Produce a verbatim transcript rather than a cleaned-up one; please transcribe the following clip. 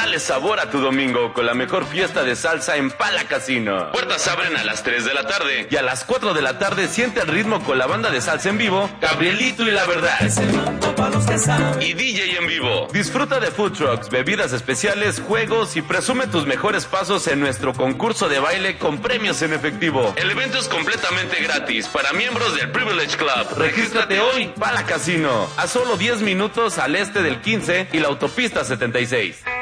Dale sabor a tu domingo con la mejor fiesta de salsa en Pala Casino. Puertas abren a las tres de la tarde y a las cuatro de la tarde siente el ritmo con la banda de salsa en vivo, Gabrielito y La Verdad. Y D J en vivo. Disfruta de food trucks, bebidas especiales, juegos y presume tus mejores pasos en nuestro concurso de baile con premios en efectivo. El evento es completamente gratis para miembros del Privilege Club. Regístrate hoy, Pala Casino, a solo diez minutos al este del quince y la autopista setenta y seis.